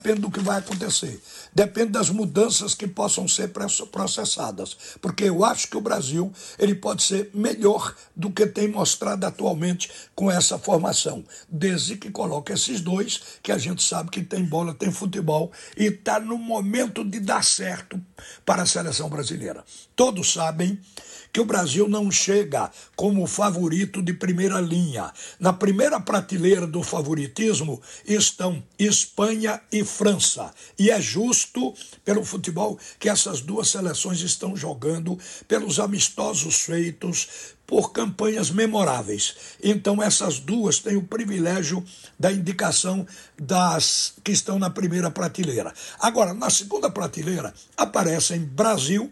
Depende do que vai acontecer, depende das mudanças que possam ser processadas, porque eu acho que o Brasil ele pode ser melhor do que tem mostrado atualmente com essa formação, desde que coloque esses dois, que a gente sabe que tem bola, tem futebol e está no momento de dar certo para a seleção brasileira. Todos sabem que o Brasil não chega como favorito de primeira linha. Na primeira prateleira do favoritismo estão Espanha e França. E é justo, pelo futebol, que essas duas seleções estão jogando, pelos amistosos feitos, por campanhas memoráveis. Então essas duas têm o privilégio da indicação das que estão na primeira prateleira. Agora, na segunda prateleira, aparecem Brasil,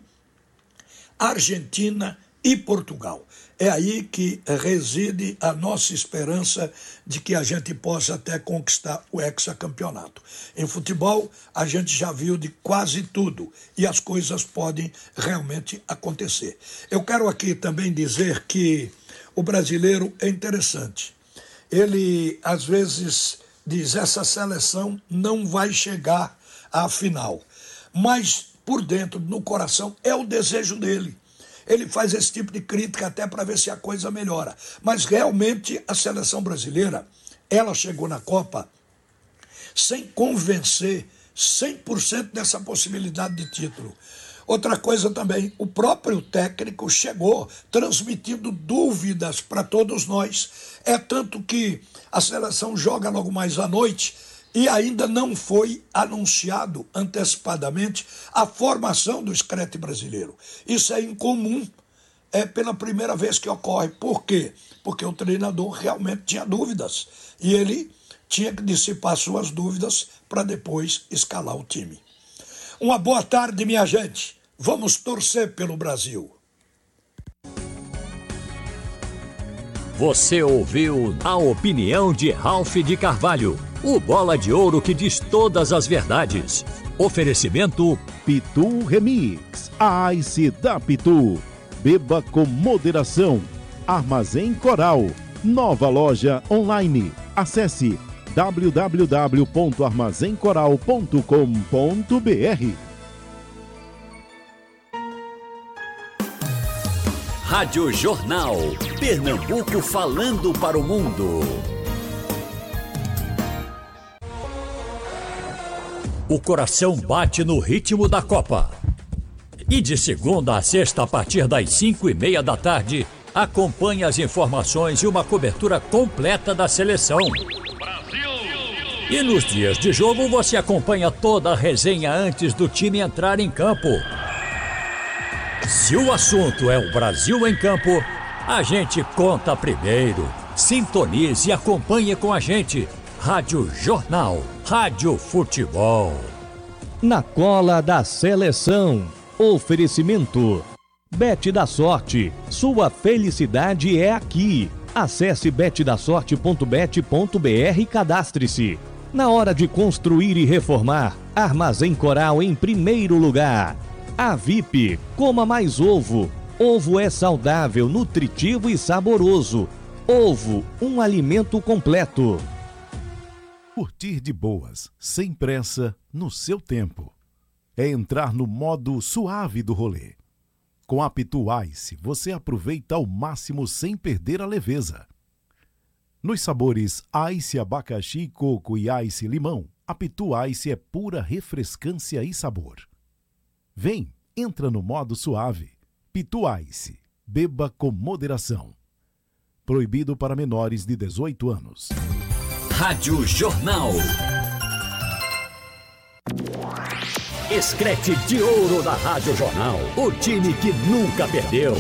Argentina e Portugal. É aí que reside a nossa esperança de que a gente possa até conquistar o hexacampeonato. Em futebol, a gente já viu de quase tudo e as coisas podem realmente acontecer. Eu quero aqui também dizer que o brasileiro é interessante. Ele, às vezes, diz: essa seleção não vai chegar à final. Mas, por dentro, no coração, é o desejo dele. Ele faz esse tipo de crítica até para ver se a coisa melhora. Mas realmente a seleção brasileira, ela chegou na Copa sem convencer 100% dessa possibilidade de título. Outra coisa também, o próprio técnico chegou transmitindo dúvidas para todos nós. É tanto que a seleção joga logo mais à noite e ainda não foi anunciado antecipadamente a formação do Screte brasileiro. Isso é incomum, é pela primeira vez que ocorre. Por quê? Porque o treinador realmente tinha dúvidas e ele tinha que dissipar suas dúvidas para depois escalar o time. Uma boa tarde, minha gente. Vamos torcer pelo Brasil. Você ouviu a opinião de Ralph de Carvalho, o bola de ouro que diz todas as verdades. Oferecimento Pitu Remix, a Ice da Pitu. Beba com moderação. Armazém Coral, nova loja online. Acesse www.armazencoral.com.br. Rádio Jornal, Pernambuco falando para o mundo. O coração bate no ritmo da Copa. E de segunda a sexta, a partir das 5:30 da tarde, acompanhe as informações e uma cobertura completa da seleção. Brasil! E nos dias de jogo você acompanha toda a resenha antes do time entrar em campo. Se o assunto é o Brasil em campo, a gente conta primeiro. Sintonize e acompanhe com a gente. Rádio Jornal, Rádio Futebol. Na cola da seleção. Oferecimento. Bet da Sorte. Sua felicidade é aqui. Acesse betdasorte.bet.br e cadastre-se. Na hora de construir e reformar, Armazém Coral em primeiro lugar. A VIP, coma mais ovo. Ovo é saudável, nutritivo e saboroso. Ovo, um alimento completo. Curtir de boas, sem pressa, no seu tempo. É entrar no modo suave do rolê. Com a Pitu Ice, você aproveita ao máximo sem perder a leveza. Nos sabores Ice abacaxi, coco e Ice limão, a Pitu Ice é pura refrescância e sabor. Vem, entra no modo suave. Pitu Ice. Beba com moderação. Proibido para menores de 18 anos. Rádio Jornal. Screte de ouro da Rádio Jornal. O time que nunca perdeu.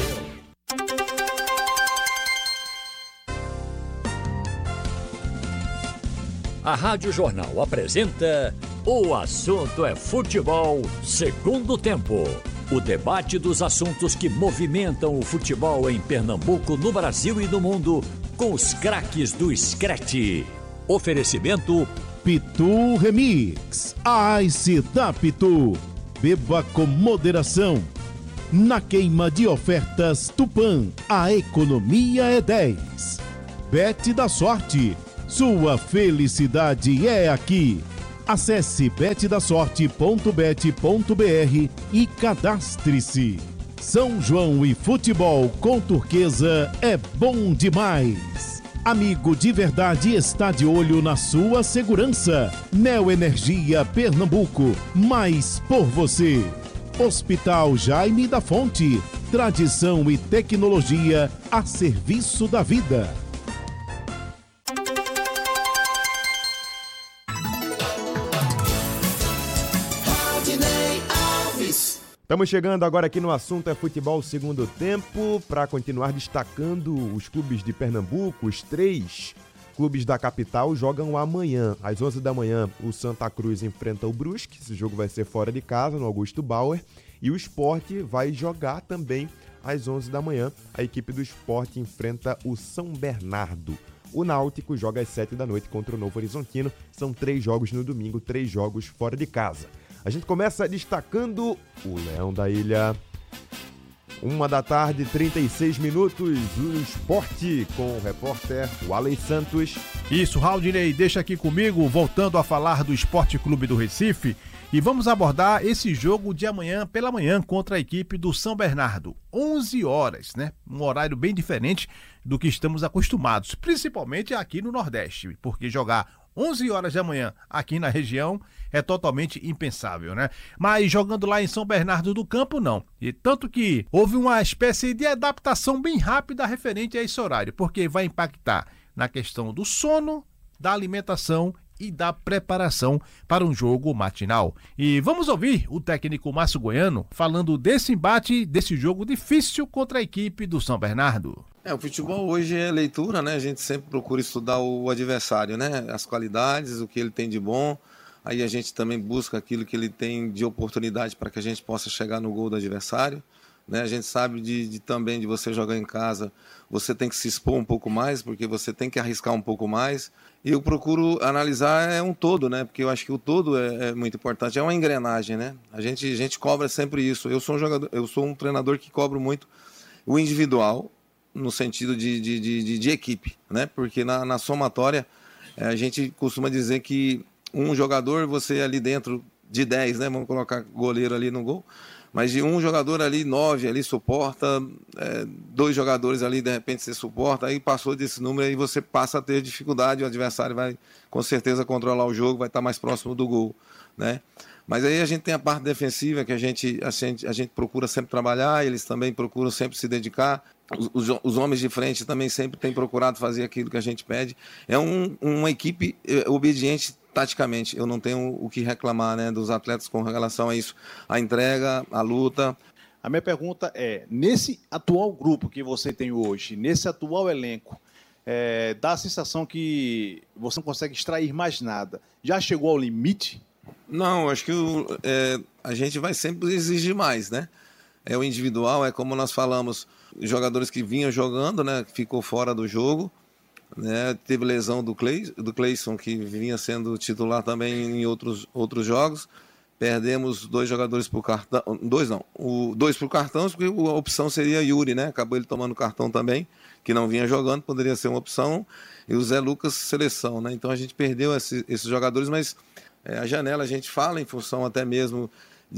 A Rádio Jornal apresenta O Assunto é Futebol, segundo tempo. O debate dos assuntos que movimentam o futebol em Pernambuco, no Brasil e no mundo, com os craques do Screte. Oferecimento Pitu Remix, a Ice da Pitu. Beba com moderação. Na queima de ofertas Tupã, a economia é 10. Bet da Sorte, sua felicidade é aqui. Acesse betdasorte.bet.br e cadastre-se. São João e futebol com Turquesa é bom demais. Amigo de verdade está de olho na sua segurança. Neoenergia Pernambuco, mais por você. Hospital Jaime da Fonte, tradição e tecnologia a serviço da vida. Estamos chegando agora aqui no assunto é futebol segundo tempo, para continuar destacando os clubes de Pernambuco. Os 3 clubes da capital jogam amanhã, às 11 da manhã. O Santa Cruz enfrenta o Brusque, esse jogo vai ser fora de casa, no Augusto Bauer. E o Sport vai jogar também às 11 da manhã. A equipe do Sport enfrenta o São Bernardo. O Náutico joga às 7 da noite contra o Novo Horizontino. São 3 jogos no domingo, 3 jogos fora de casa. A gente começa destacando o Leão da Ilha. 1h36, o Esporte com o repórter Walley Santos. Isso, Raudinei, deixa aqui comigo, voltando a falar do Esporte Clube do Recife, e vamos abordar esse jogo de amanhã pela manhã contra a equipe do São Bernardo. 11 horas, né? Um horário bem diferente do que estamos acostumados, principalmente aqui no Nordeste, porque jogar 11 horas da manhã aqui na região é totalmente impensável, né? Mas jogando lá em São Bernardo do Campo, não. E tanto que houve uma espécie de adaptação bem rápida referente a esse horário, porque vai impactar na questão do sono, da alimentação e da preparação para um jogo matinal. E vamos ouvir o técnico Márcio Goiano falando desse embate, desse jogo difícil contra a equipe do São Bernardo. O futebol hoje é leitura, né? A gente sempre procura estudar o adversário, né? As qualidades, o que ele tem de bom. Aí a gente também busca aquilo que ele tem de oportunidade para que a gente possa chegar no gol do adversário, né? A gente sabe também de você jogar em casa, você tem que se expor um pouco mais, porque você tem que arriscar um pouco mais. E eu procuro analisar um todo, né? Porque eu acho que o todo é muito importante. É uma engrenagem, né? A gente cobra sempre isso. Eu sou um treinador que cobro muito o individual, no sentido de equipe, né? Porque na somatória a gente costuma dizer que um jogador, você ali dentro de 10, né? Vamos colocar goleiro ali no gol, mas de um jogador ali, 9 ali suporta, 2 jogadores ali de repente você suporta, aí passou desse número, aí você passa a ter dificuldade, o adversário vai com certeza controlar o jogo, vai estar mais próximo do gol, né? Mas aí a gente tem a parte defensiva que a gente procura sempre trabalhar, eles também procuram sempre se dedicar. Os homens de frente também sempre têm procurado fazer aquilo que a gente pede. É uma equipe obediente taticamente. Eu não tenho o que reclamar, né, dos atletas com relação a isso. A entrega, a luta. A minha pergunta é, nesse atual grupo que você tem hoje, nesse atual elenco, dá a sensação que você não consegue extrair mais nada. Já chegou ao limite? Não, acho que a gente vai sempre exigir mais, né? É o individual, é como nós falamos, jogadores que vinham jogando, né? Ficou fora do jogo, né? Teve lesão do Cleison, que vinha sendo titular também em outros jogos. Perdemos 2 jogadores por cartão, 2 não, 2 por cartão, porque a opção seria Yuri, né? Acabou ele tomando cartão também, que não vinha jogando, poderia ser uma opção, e o Zé Lucas, seleção, né? Então a gente perdeu esses jogadores, mas a janela a gente fala em função até mesmo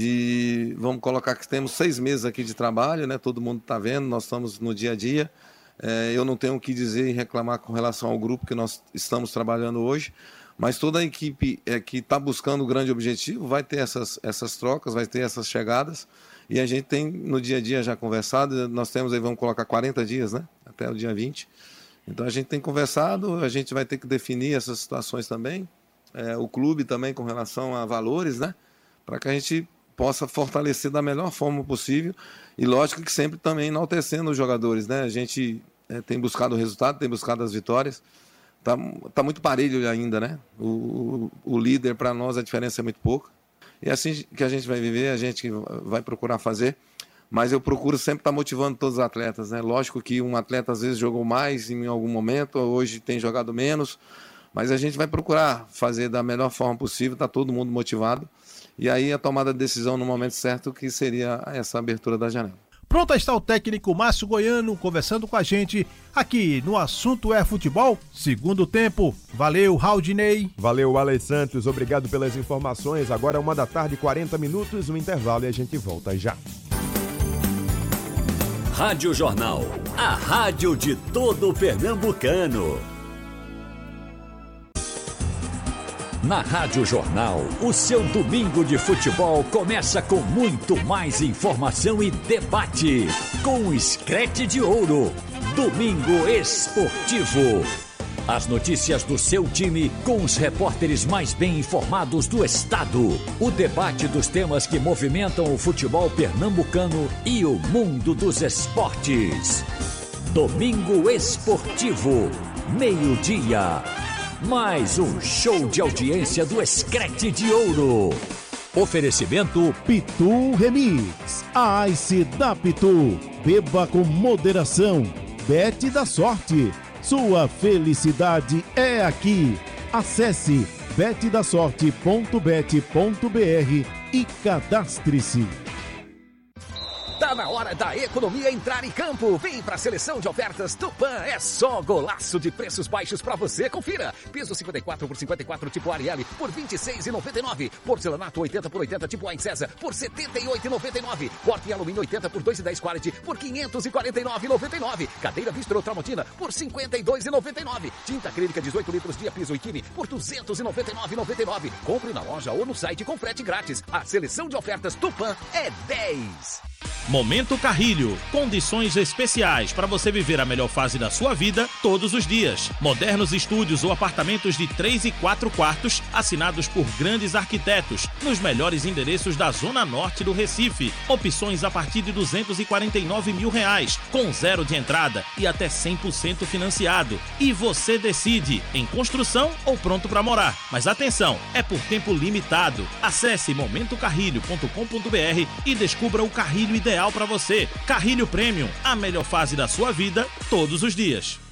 vamos colocar que temos 6 meses aqui de trabalho, né? Todo mundo está vendo, nós estamos no dia a dia. Eu não tenho o que dizer e reclamar com relação ao grupo que nós estamos trabalhando hoje, mas toda a equipe que está buscando o grande objetivo vai ter essas trocas, vai ter essas chegadas, e a gente tem no dia a dia já conversado, nós temos aí, vamos colocar 40 dias, né? Até o dia 20. Então a gente tem conversado, a gente vai ter que definir essas situações também, o clube também com relação a valores, né? Para que a gente possa fortalecer da melhor forma possível, e lógico que sempre também enaltecendo os jogadores, né? A gente tem buscado o resultado, tem buscado as vitórias, tá muito parelho ainda, né? O líder, para nós, a diferença é muito pouca, e assim que a gente vai viver, a gente vai procurar fazer, mas eu procuro sempre estar motivando todos os atletas, né? Lógico que um atleta às vezes jogou mais em algum momento, hoje tem jogado menos, mas a gente vai procurar fazer da melhor forma possível, tá todo mundo motivado, e aí a tomada de decisão no momento certo, que seria essa abertura da janela. Pronto está o técnico Márcio Goiano conversando com a gente aqui no Assunto é Futebol, segundo tempo. Valeu, Raudinei. Valeu, Alex Santos. Obrigado pelas informações. Agora 1h40, um intervalo e a gente volta já. Rádio Jornal, a rádio de todo o pernambucano. Na Rádio Jornal, o seu domingo de futebol começa com muito mais informação e debate. Com o Screte de Ouro, Domingo Esportivo. As notícias do seu time com os repórteres mais bem informados do estado. O debate dos temas que movimentam o futebol pernambucano e o mundo dos esportes. Domingo Esportivo, meio-dia. Mais um show de audiência do Screte de Ouro. Oferecimento Pitu Remix. A Ice da Pitu. Beba com moderação. Bet da sorte. Sua felicidade é aqui. Acesse betdasorte.bet.br e cadastre-se. Tá na hora da economia entrar em campo. Vem pra seleção de ofertas Tupã. É só golaço de preços baixos pra você. Confira. Piso 54 por 54 tipo Ariel por R$ 26,99. Porcelanato 80 por 80 tipo César por R$ 78,99. Porta em alumínio 80 por 2,10 quality por R$ 549,99. Cadeira Bistro Tramontina por R$ 52,99. Tinta acrílica 18 litros Dia Piso e Kine por R$ 299,99. Compre na loja ou no site com frete grátis. A seleção de ofertas Tupã é 10. Momento Carrilho. Condições especiais para você viver a melhor fase da sua vida todos os dias. Modernos estúdios ou apartamentos de 3 e 4 quartos assinados por grandes arquitetos nos melhores endereços da Zona Norte do Recife. Opções a partir de R$ 249 mil, com zero de entrada e até 100% financiado. E você decide em construção ou pronto para morar. Mas atenção, é por tempo limitado. Acesse momentocarrilho.com.br e descubra o carrilho ideal para você. Carrilho Premium, a melhor fase da sua vida todos os dias.